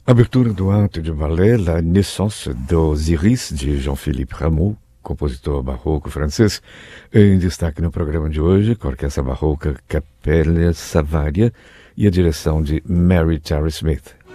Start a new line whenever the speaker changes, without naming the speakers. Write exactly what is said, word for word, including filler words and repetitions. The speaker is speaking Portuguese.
Abertura do ato de ballet La Naissance d'Osiris, de Jean-Philippe Rameau, compositor barroco francês, em destaque no programa de hoje, com a Orquestra Barroca Capella Savaria e a direção de Mary Terry Smith.